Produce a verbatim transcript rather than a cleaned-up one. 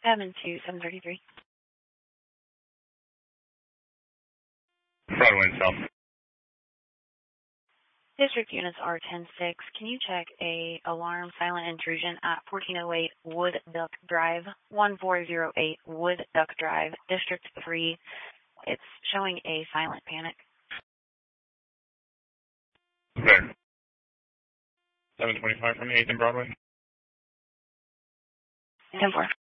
seven two seven thirty-three. Broadway South. District units are ten six. Can you check a alarm silent intrusion at fourteen oh eight Wood Duck Drive, one four zero eight Wood Duck Drive, District three. It's showing a silent panic. There. seven twenty-five from the eighth and Broadway. ten four.